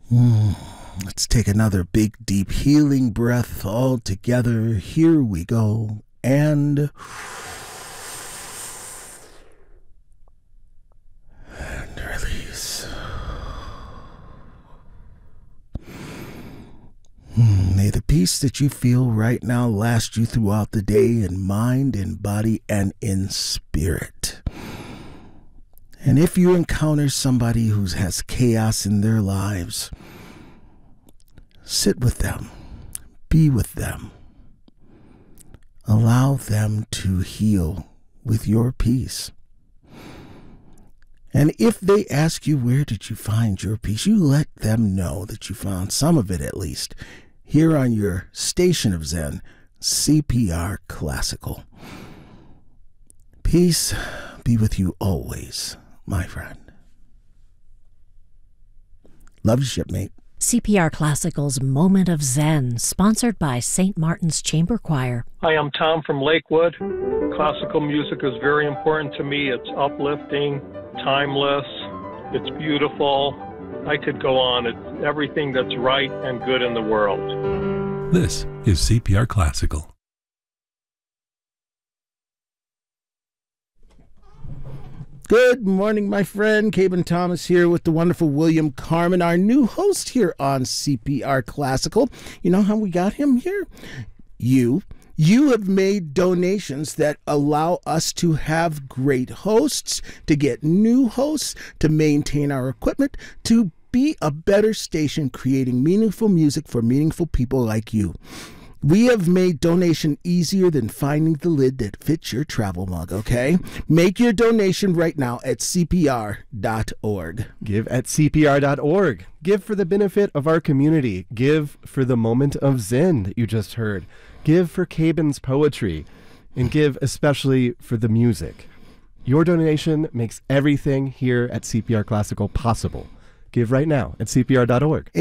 Let's take another big, deep, healing breath all together. Here we go. And release. May the peace that you feel right now last you throughout the day in mind, in body, and in spirit. And if you encounter somebody who has chaos in their lives, sit with them, be with them, allow them to heal with your peace. And if they ask you, where did you find your peace, you let them know that you found some of it at least here on your station of Zen, CPR Classical. Peace be with you always, my friend. Love you, shipmate. CPR Classical's Moment of Zen, sponsored by St. Martin's Chamber Choir. Hi, I'm Tom from Lakewood. Classical music is very important to me. It's uplifting, timeless, it's beautiful. I could go on. It's everything that's right and good in the world. This is CPR Classical. Good morning, my friend. Caben Thomas here with the wonderful William Carmen, our new host here on CPR Classical. You know how we got him here? You have made donations that allow us to have great hosts, to get new hosts, to maintain our equipment, to be a better station creating meaningful music for meaningful people like you. We have made donation easier than finding the lid that fits your travel mug, okay? Make your donation right now at CPR.org. Give at CPR.org. Give for the benefit of our community. Give for the Moment of Zen that you just heard. Give for Caben's poetry. And give especially for the music. Your donation makes everything here at CPR Classical possible. Give right now at CPR.org.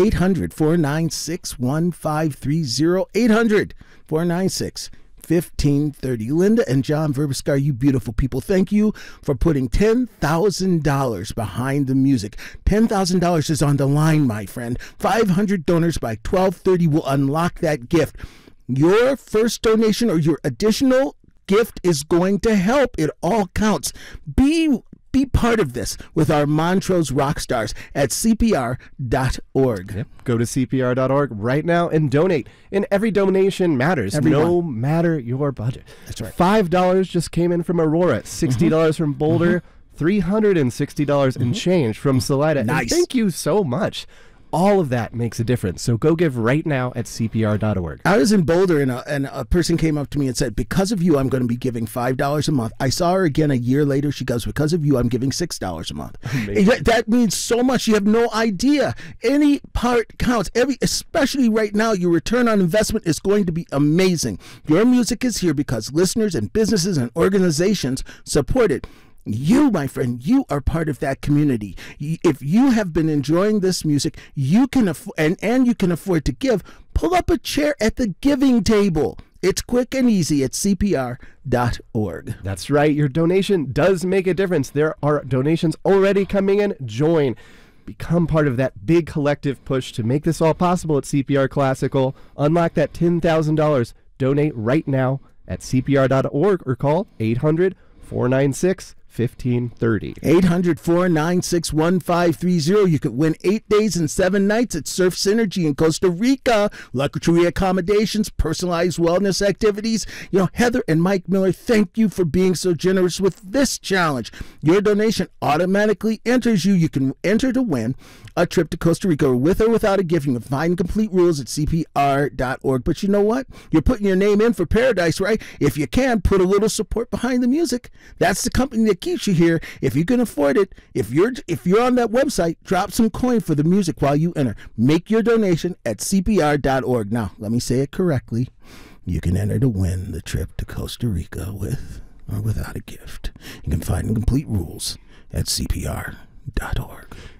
800-496-1530. 800-496-1530. Linda and John Verbiskar, you beautiful people, thank you for putting $10,000 behind the music. $10,000 is on the line, my friend. 500 donors by 12:30 will unlock that gift. Your first donation or your additional gift is going to help. It all counts. Be part of this with our Montrose rock stars at CPR.org. Yep. Go to CPR.org right now and donate. And every donation matters, no matter your budget. That's right. $5 just came in from Aurora, $60 from Boulder, $360 and change from Salida. Nice. And thank you so much. All of that makes a difference. So go give right now at CPR.org. I was in Boulder and a person came up to me and said, because of you, I'm going to be giving $5 a month. I saw her again a year later. She goes, because of you, I'm giving $6 a month. That means so much. You have no idea. Any part counts. Especially right now, your return on investment is going to be amazing. Your music is here because listeners and businesses and organizations support it. You, my friend, you are part of that community. If you have been enjoying this music, you can and you can afford to give, pull up a chair at the giving table. It's quick and easy at CPR.org. That's right. Your donation does make a difference. There are donations already coming in. Join. Become part of that big collective push to make this all possible at CPR Classical. Unlock that $10,000. Donate right now at CPR.org or call 800-496-1530. 800-496-1530. You could win 8 days and 7 nights at Surf Synergy in Costa Rica. Luxury accommodations, personalized wellness activities. Heather and Mike Miller, thank you for being so generous with this challenge. Your donation automatically enters you. You can enter to win a trip to Costa Rica with or without a gift. You can find complete rules at CPR.org. But you know what? You're putting your name in for paradise, right? If you can, put a little support behind the music. That's the company that keeps you here. If you can afford it, if you're on that website, drop some coin for the music while you enter. Make your donation at CPR.org. Now, let me say it correctly. You can enter to win the trip to Costa Rica with or without a gift. You can find complete rules at CPR.org.